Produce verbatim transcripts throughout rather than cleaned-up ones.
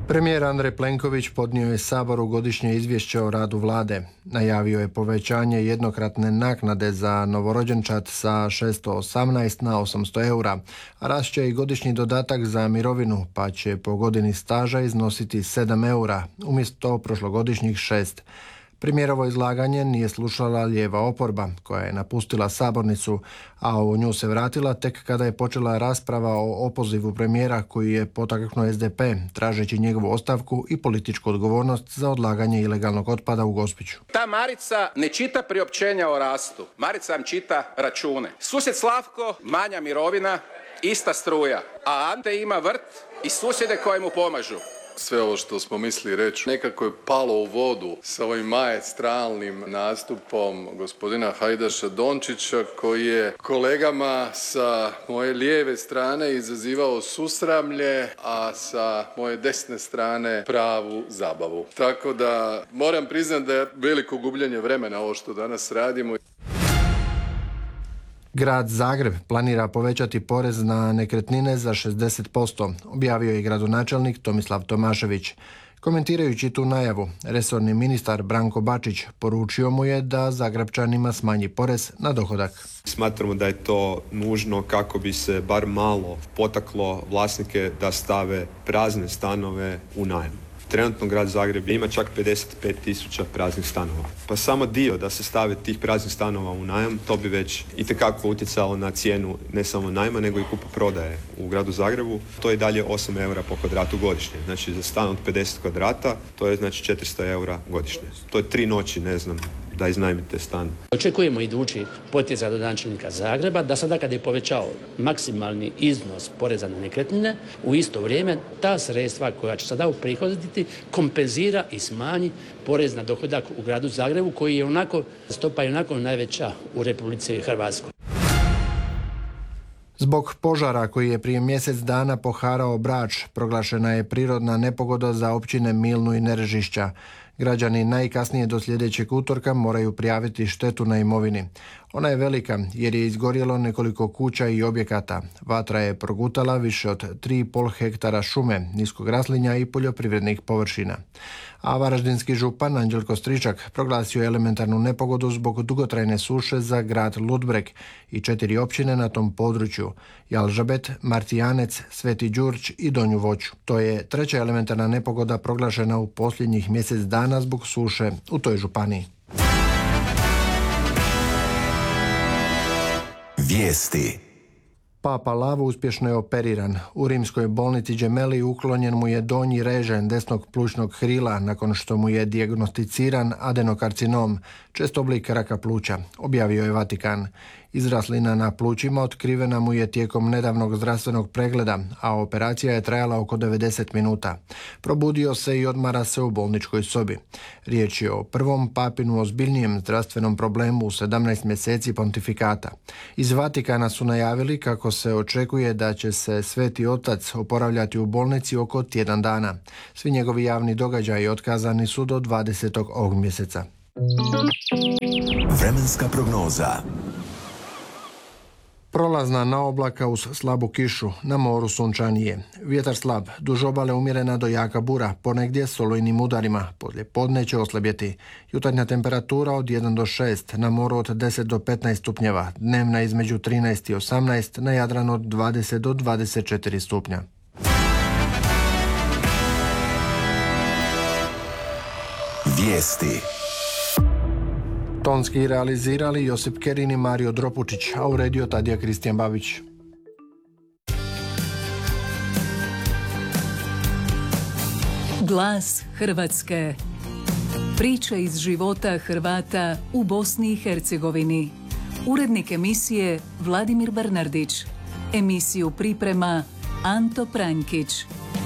Premijer Andrej Plenković podnio je Saboru godišnje izvješće o radu vlade. Najavio je povećanje jednokratne naknade za novorođenčad sa šesto osamnaest na osamsto eura, a rast će i godišnji dodatak za mirovinu, pa će po godini staža iznositi sedam eura, umjesto prošlogodišnjih šest. Premijerovo izlaganje nije slušala lijeva oporba, koja je napustila sabornicu, a u nju se vratila tek kada je počela rasprava o opozivu premijera koji je potaknuo es de pe, tražeći njegovu ostavku i političku odgovornost za odlaganje ilegalnog otpada u Gospiću. Ta Marica ne čita priopćenja o rastu. Marica vam čita račune. Susjed Slavko, manja mirovina, ista struja. A Ante ima vrt i susjede koji mu pomažu. Sve ovo što smo mislili reći nekako je palo u vodu sa ovim maestralnim nastupom gospodina Hajdaša Dončića koji je kolegama sa moje lijeve strane izazivao susramlje, a sa moje desne strane pravu zabavu. Tako da moram priznati da je veliko gubljenje vremena ovo što danas radimo. Grad Zagreb planira povećati porez na nekretnine za šezdeset posto, objavio je gradonačelnik Tomislav Tomašević. Komentirajući tu najavu, resorni ministar Branko Bačić poručio mu je da Zagrepčanima smanji porez na dohodak. Smatramo da je to nužno kako bi se bar malo potaklo vlasnike da stave prazne stanove u najam. Trenutno grad Zagreb ima čak pedeset pet tisuća praznih stanova. Pa samo dio da se stave tih praznih stanova u najam, to bi već itekako utjecalo na cijenu ne samo najma, nego i kupoprodaje u gradu Zagrebu. To je dalje osam eura po kvadratu godišnje. Znači za stan od pedeset kvadrata, to je znači četiristo eura godišnje. To je tri noći, ne znam, da iznajmite stan. Očekujemo idući potez gradonačelnika Zagreba da sada kad je povećao maksimalni iznos poreza na nekretnine, u isto vrijeme ta sredstva koja će sada uprihoditi kompenzira i smanji porez na dohodak u gradu Zagrebu koji je onako, stopa je onako najveća u Republici Hrvatskoj. Zbog požara koji je prije mjesec dana poharao Brač, proglašena je prirodna nepogoda za općine Milnu i Nerežišća. Građani najkasnije do sljedećeg utorka moraju prijaviti štetu na imovini. Ona je velika jer je izgorjelo nekoliko kuća i objekata. Vatra je progutala više od tri i pol hektara šume, niskog raslinja i poljoprivrednih površina. A varaždinski župan Anđelko Stričak proglasio je elementarnu nepogodu zbog dugotrajne suše za grad Ludbreg i četiri općine na tom području: Jalžabet, Martijanec, Sveti Đurđ i Donju Voću. To je treća elementarna nepogoda proglašena u posljednjih mjesec dana zbog suše u toj županiji. Vijesti. Papa Lav uspješno je operiran. U rimskoj bolnici Gemelli uklonjen mu je donji režen desnog plućnog krila nakon što mu je dijagnosticiran adenokarcinom, čest oblik raka pluća, objavio je Vatikan. Izraslina na plućima otkrivena mu je tijekom nedavnog zdravstvenog pregleda, a operacija je trajala oko devedeset minuta. Probudio se i odmara se u bolničkoj sobi. Riječ je o prvom papinu ozbiljnijem zdravstvenom problemu u sedamnaest mjeseci pontifikata. Iz Vatikana su najavili kako se očekuje da će se Sveti Otac oporavljati u bolnici oko tjedan dana. Svi njegovi javni događaji otkazani su do dvadesetog ovog mjeseca. Vremenska prognoza. Prolazna naoblaka uz slabu kišu, na moru sunčanije. Vjetar slab, duž obale umjerena do jaka bura, ponegdje s olujnim udarima, poslije podne će oslabjeti. Jutarnja temperatura od jedan do šest, na moru od deset do petnaest stupnjeva, dnevna između trinaest i osamnaest, na Jadranu od dvadeset do dvadeset četiri stupnja. Vijesti. Tonski realizirali Josip Kerin i Mario Dropučić, a uredio Tadija Kristijan Babić. Glas Hrvatske. Priče iz života Hrvata u Bosni i Hercegovini. Urednik emisije Vladimir Bernardić. Emisiju priprema Anto Prankić.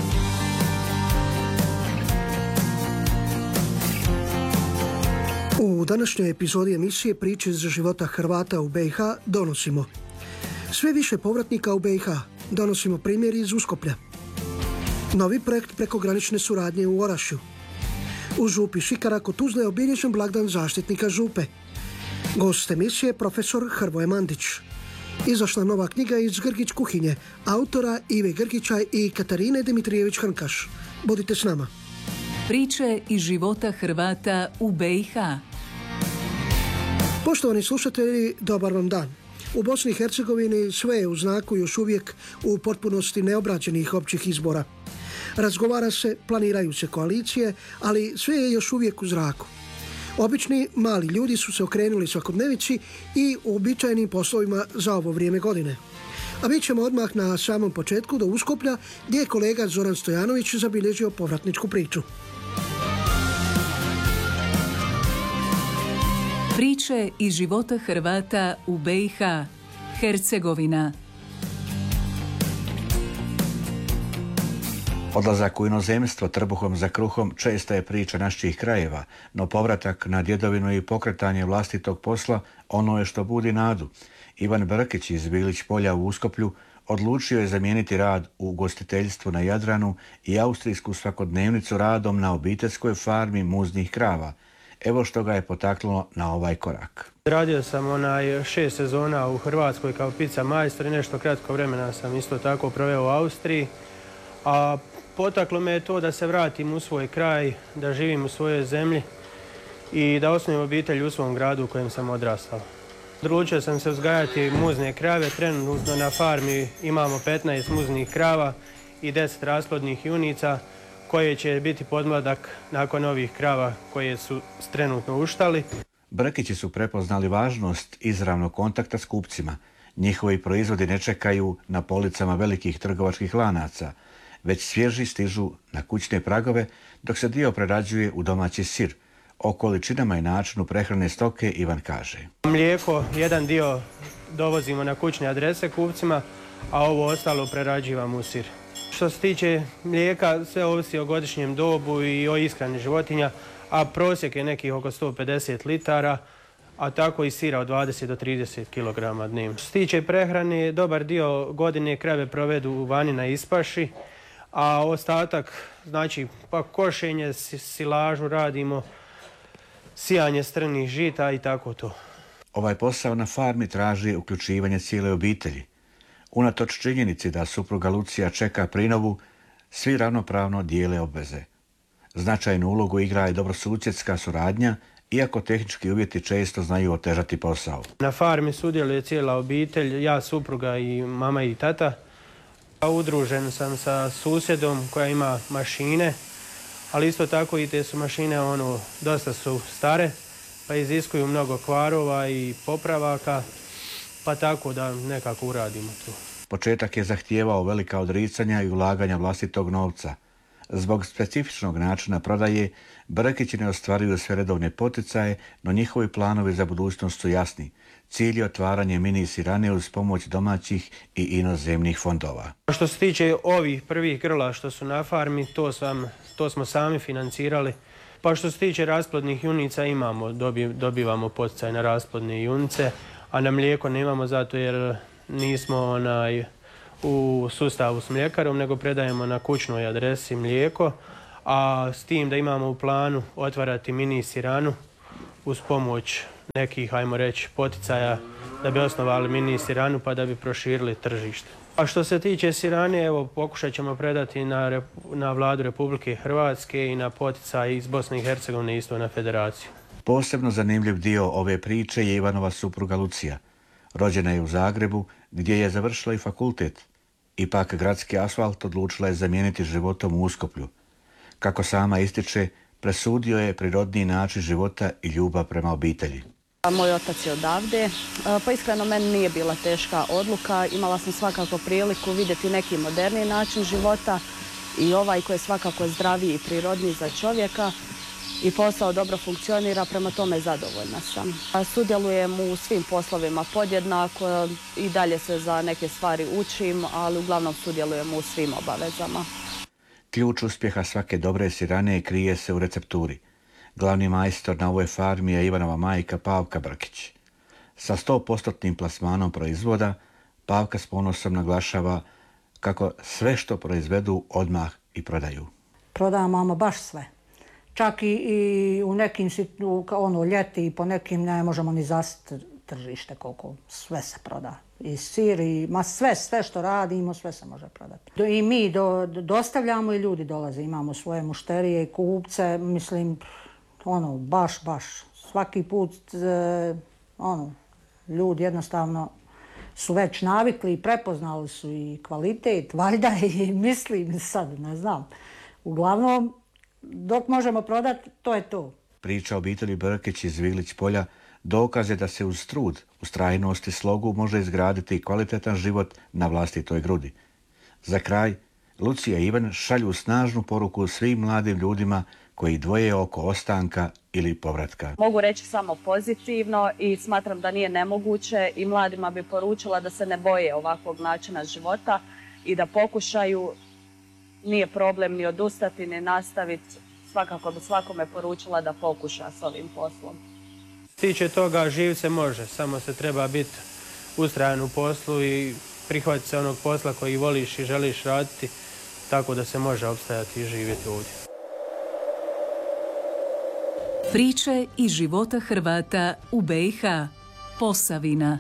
U današnjoj epizodi emisije Priče iz života Hrvata u be i ha donosimo sve više povratnika u be i ha, donosimo primjer iz Uskoplja, novi projekt prekogranične suradnje u Orašju, u župi Šikara kod Tuzle je obilježen blagdan zaštitnika župe, gost emisije profesor Hrvoje Mandić, izašla nova knjiga iz Grgić kuhinje autora Ive Grgića i Katarine Dimitrijević Hrnkaš, Budite s nama. Priče iz života Hrvata u B i H. Poštovani slušatelji, dobar vam dan. U Bosni i Hercegovini sve je u znaku još uvijek u potpunosti neobrađenih općih izbora. Razgovara se, planiraju se koalicije, ali sve je još uvijek u zraku. Obični mali ljudi su se okrenuli svakodnevici i uobičajenim poslovima za ovo vrijeme godine. A mi ćemo odmah na samom početku do Uskoplja, gdje je kolega Zoran Stojanović zabilježio povratničku priču. Priče iz života Hrvata u B i H. Hercegovina. Odlazak u inozemstvo trbuhom za kruhom česta je priča naših krajeva, no povratak na djedovinu i pokretanje vlastitog posla ono je što budi nadu. Ivan Brkić iz Bilić polja u Uskoplju odlučio je zamijeniti rad u ugostiteljstvu na Jadranu i austrijsku svakodnevnicu radom na obiteljskoj farmi muznih krava. Evo što ga je potaknulo na ovaj korak. Radio sam onaj šest sezona u Hrvatskoj kao pizza majstor i nešto kratko vremena sam isto tako proveo u Austriji. A potaklo me je to da se vratim u svoj kraj, da živim u svojoj zemlji i da osnujem obitelj u svom gradu u kojem sam odrastao. Odlučio sam se uzgajati muzne krave. Trenutno na farmi imamo petnaest muznih krava i deset rasplodnih junica koje će biti podmladak nakon ovih krava koje su trenutno uštali. Brkići su prepoznali važnost izravnog kontakta s kupcima. Njihovi proizvodi ne čekaju na policama velikih trgovačkih lanaca, već svježi stižu na kućne pragove, dok se dio prerađuje u domaći sir. O količinama i načinu prehrane stoke Ivan kaže. Mlijeko, jedan dio dovozimo na kućne adrese kupcima, a ovo ostalo prerađivamo u sir. Što se tiče mlijeka, sve ovisi o godišnjem dobu i o ishrani životinja, a prosjek je nekih oko sto pedeset litara, a tako i sira od dvadeset do trideset kilograma dnevno. Što se tiče prehrane, dobar dio godine krave provedu u vani na ispaši, a ostatak, znači pa košenje, silažu radimo, sijanje strnih žita i tako to. Ovaj posao na farmi traži uključivanje cijele obitelji. Unatoč činjenici da supruga Lucija čeka prinovu, svi ravnopravno dijele obveze. Značajnu ulogu igra i dobrosusjedska suradnja, iako tehnički uvjeti često znaju otežati posao. Na farmi sudjeluje cijela obitelj, ja, supruga i mama i tata. Udružen sam sa susjedom koja ima mašine, ali isto tako i te su mašine ono, dosta su stare, pa iziskuju mnogo kvarova i popravaka, pa tako da nekako uradimo tu. Početak je zahtijevao velika odricanja i ulaganja vlastitog novca. Zbog specifičnog načina prodaje, Brkići ne ostvaruju sve redovne poticaje, no njihovi planovi za budućnost su jasni. Cilj je otvaranje mini sirane uz pomoć domaćih i inozemnih fondova. Što se tiče ovih prvih grla što su na farmi, to, sam, to smo sami financirali. Pa što se tiče rasplodnih junica, imamo, dobi, dobivamo poticaj na rasplodne junice, a na mlijeko nemamo zato jer nismo onaj, u sustavu s mljekarom, nego predajemo na kućnoj adresi mlijeko, a s tim da imamo u planu otvarati mini siranu uz pomoć nekih, ajmo reći, poticaja da bi osnovali mini siranu pa da bi proširili tržište. A što se tiče sirane, evo, pokušat ćemo predati na, na vladu Republike Hrvatske i na poticaj iz Bosne i Hercegovine isto na federaciju. Posebno zanimljiv dio ove priče je Ivanova supruga Lucija. Rođena je u Zagrebu, gdje je završila i fakultet. Ipak gradski asfalt odlučila je zamijeniti životom u Uskoplju. Kako sama ističe, presudio je prirodniji način života i ljubav prema obitelji. Moj otac je odavde, pa iskreno meni nije bila teška odluka. Imala sam svakako priliku vidjeti neki moderniji način života i ovaj koji je svakako zdraviji i prirodniji za čovjeka i posao dobro funkcionira, prema tome zadovoljna sam. Sudjelujem u svim poslovima podjednako i dalje se za neke stvari učim, ali uglavnom sudjelujem u svim obavezama. Ključ uspjeha svake dobre sirane krije se u recepturi. Glavni majstor na ovoj farmi je Ivanova majka Pavka Brkić. Sa sto posto plasmanom proizvoda, Pavka s ponosom naglašava kako sve što proizvedu odmah i prodaju. Prodavamo baš sve. Čak i, i u nekim, ono, ljeti i po nekim ne možemo ni zasiti tržište koliko sve se proda. I sir, i ma sve, sve što radimo, sve se može prodati. I mi do, dostavljamo i ljudi dolaze, imamo svoje mušterije, kupce, mislim, ono, baš, baš, svaki put, e, ono, ljudi jednostavno su već navikli i prepoznali su i kvalitet, valjda i mislim sad, ne znam. Uglavnom, dok možemo prodati, to je to. Priča obitelji Brkić iz Viglić polja dokaz je da se uz trud, ustrajnost i slogu može izgraditi kvalitetan život na vlastitoj grudi. Za kraj, Lucija i Ivan šalju snažnu poruku svim mladim ljudima koji dvoje oko ostanka ili povratka. Mogu reći samo pozitivno i smatram da nije nemoguće i mladima bi poručila da se ne boje ovakvog načina života i da pokušaju, nije problem ni odustati ni nastaviti, svakako bi svakome poručila da pokuša s ovim poslom. Tiče toga, živ se može, samo se treba biti ustrajan u poslu i prihvatiti se onog posla koji voliš i želiš raditi, tako da se može opstajati i živjeti ovdje. Priče iz života Hrvata u B i H. Posavina.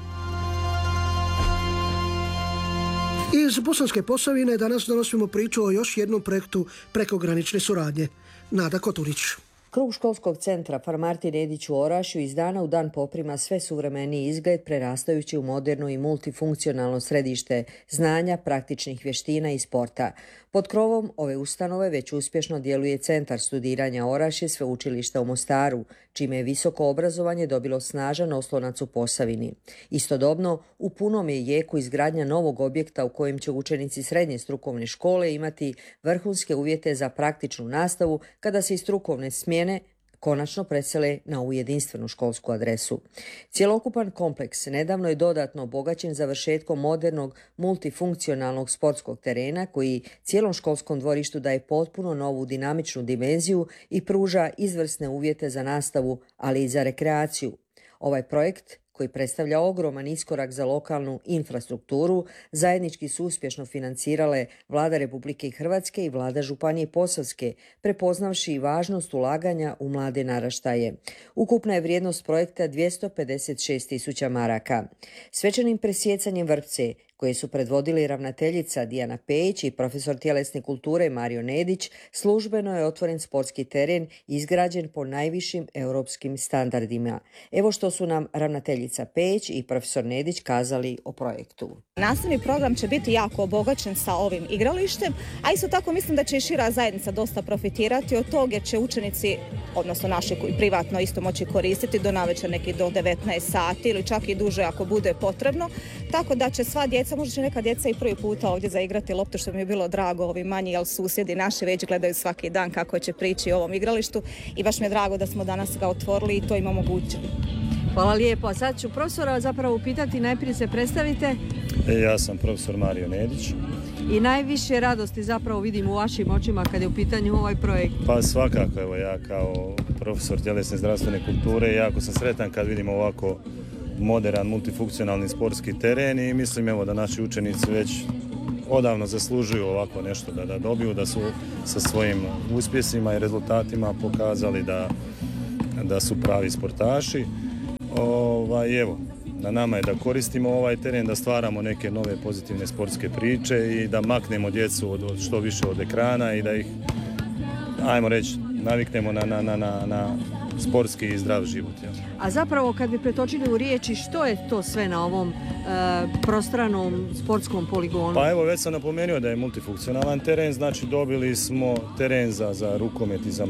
Iz Bosanske Posavine danas donosimo priču o još jednom projektu prekogranične suradnje. Nada Koturić. Krug školskog centra Far Martin Edić u Orašju iz dana u dan poprima sve suvremeniji izgled, prerastajući u moderno i multifunkcionalno središte znanja, praktičnih vještina i sporta. Pod krovom ove ustanove već uspješno djeluje Centar studiranja Orašje Sveučilišta u Mostaru, čime je visoko obrazovanje dobilo snažan oslonac u Posavini. Istodobno, u punom je jeku izgradnja novog objekta u kojem će učenici srednje strukovne škole imati vrhunske uvjete za praktičnu nastavu kada se iz strukovne smjene konačno presele na ovu jedinstvenu školsku adresu. Cjelokupan kompleks nedavno je dodatno obogaćen završetkom modernog multifunkcionalnog sportskog terena koji cijelom školskom dvorištu daje potpuno novu dinamičnu dimenziju i pruža izvrsne uvjete za nastavu, ali i za rekreaciju. Ovaj projekt, koji predstavlja ogroman iskorak za lokalnu infrastrukturu, zajednički su uspješno financirale Vlada Republike Hrvatske i Vlada Županije Posavske, prepoznavši i važnost ulaganja u mlade naraštaje. Ukupna je vrijednost projekta dvjesto pedeset šest tisuća maraka. Svečanim presjecanjem vrpce, koje su predvodili ravnateljica Dijana Pejić i profesor tjelesne kulture Mario Nedić, službeno je otvoren sportski teren izgrađen po najvišim europskim standardima. Evo što su nam ravnateljica Pejić i profesor Nedić kazali o projektu. Nastavni program će biti jako obogaćen sa ovim igralištem, a isto tako mislim da će i šira zajednica dosta profitirati od toga jer će učenici, odnosno naši koji privatno isto moći koristiti do navečer neki do devetnaest sati ili čak i duže ako bude potrebno, tako da će sva djeca, možda će neka djeca i prvi puta ovdje zaigrati loptu, što mi je bilo drago, ovi manji, jer susjedi naši već gledaju svaki dan kako će prići ovom igralištu i baš mi je drago da smo danas ga otvorili i to im omogućili. Hvala lijepo. A sad ću profesora zapravo upitati, najprije se predstavite. Ja sam profesor Mario Nedić. I najviše radosti zapravo vidim u vašim očima kad je u pitanju ovaj projekt. Pa svakako, evo ja kao profesor tjelesne zdravstvene kulture jako sam sretan kad vidim ovako modern, multifunkcionalni sportski teren i mislim evo da naši učenici već odavno zaslužuju ovako nešto da, da dobiju, da su sa svojim uspjesima i rezultatima pokazali da, da su pravi sportaši. Ovaj, evo, na nama je da koristimo ovaj teren, da stvaramo neke nove pozitivne sportske priče i da maknemo djecu od, od što više od ekrana i da ih, ajmo reći, naviknemo na, na, na, na sportski i zdrav život. Ja. A zapravo kad bi pretočili u riječi, što je to sve na ovom e, prostranom sportskom poligonu? Pa evo, već sam napomenuo da je multifunkcionalan teren, znači dobili smo teren za, za rukomet i za